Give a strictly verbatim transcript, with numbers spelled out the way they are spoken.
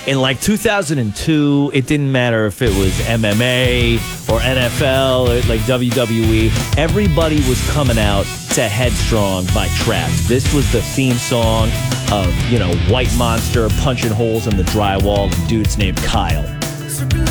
In like two thousand two, it didn't matter if it was M M A or N F L or like W W E. Everybody was coming out to Headstrong by Trapt. This was the theme song of, you know, White Monster punching holes in the drywall. The dude's named Kyle.